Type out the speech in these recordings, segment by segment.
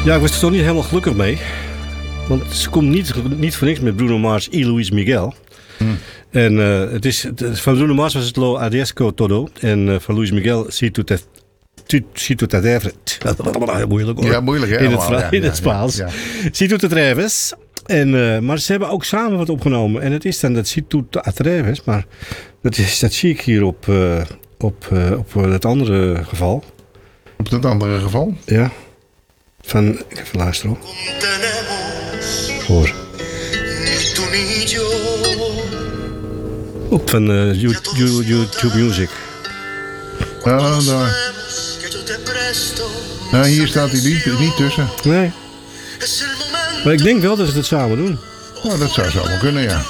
Ja, ik was er toch niet helemaal gelukkig mee. Want ze komt niet voor niks met Bruno Mars y Luis Miguel. En van Bruno Mars was het Lo Adiesco Todo. En van Luis Miguel Si tu te atreves. Moeilijk hoor. Ja, moeilijk hè? In het Spaans. Ja. Si tu te atreves. Maar ze hebben ook samen wat opgenomen. En het is dan dat Si tu te atreves. Maar dat zie ik hier op het andere geval. Op dat andere geval? Ja. Ik even luisteren hoor. Hoor. Op van YouTube Music. Ja, daar. Nou, hier staat hij niet tussen. Nee. Maar ik denk wel dat ze het samen doen. Oh, dat zou wel kunnen, ja.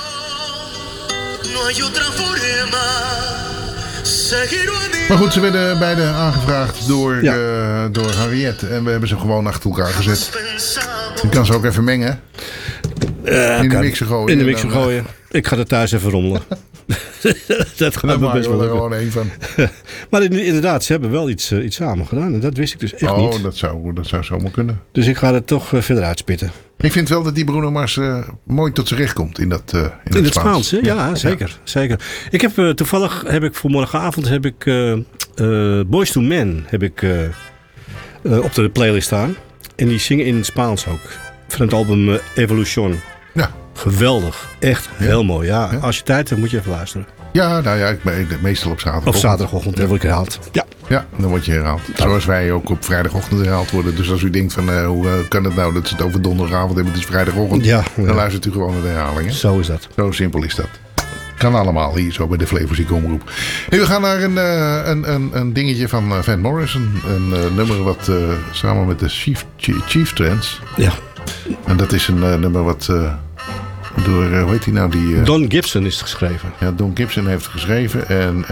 Maar goed, ze werden beide aangevraagd door Harriet. En we hebben ze gewoon achter elkaar gezet. Je kan ze ook even mengen. In de mixer gooien. In de mixer gooien. Ik ga er thuis even rommelen. Dat gaat me best wel lukken. Gewoon één van. Maar inderdaad, ze hebben wel iets samen gedaan. En dat wist ik dus echt niet. Oh, dat zou zomaar kunnen. Dus ik ga het toch verder uitspitten. Ik vind wel dat die Bruno Mars mooi tot zijn recht komt in dat in het Spaans. Hè? Ja, zeker. Ik heb toevallig voor morgenavond Boyz II Men op de playlist staan. En die zingen in het Spaans ook. Van het album Evolution. Ja. Geweldig. Echt heel mooi. Ja, als je tijd hebt moet je even luisteren. Ja, nou ja, ik ben meestal op zaterdag. Op zaterdagochtend word ik herhaald. Ja, dan word je herhaald. Zoals wij ook op vrijdagochtend herhaald worden. Dus als u denkt van hoe kan het nou dat ze het over donderdagavond hebben, het is vrijdagochtend. Ja. Dan luistert u gewoon naar de herhalingen. Zo is dat. Zo simpel is dat. Kan allemaal hier zo bij de Flevozieke Omroep. Hey, we gaan naar een dingetje van Van Morrison. Een nummer wat samen met de Chief Trends. Ja. En dat is een nummer wat door, hoe heet die nou? Don Gibson is het geschreven. Ja, Don Gibson heeft het geschreven.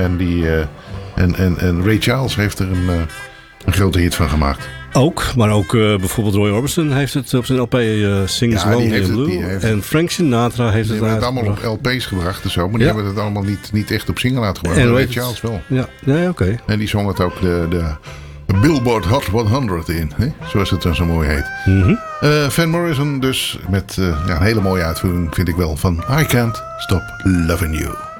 En Ray Charles heeft er een grote hit van gemaakt. Maar ook bijvoorbeeld Roy Orbison heeft het op zijn LP Sings Lonely and Blue. En Frank Sinatra heeft het allemaal op LP's gebracht en zo. Maar die hebben het allemaal niet echt op single uitgebracht. En Ray Charles wel. Ja, oké. En die zong het ook de Billboard Hot 100 in. Hè? Zoals het dan zo mooi heet. Van Morrison dus met een hele mooie uitvoering vind ik wel van I Can't Stop Loving You.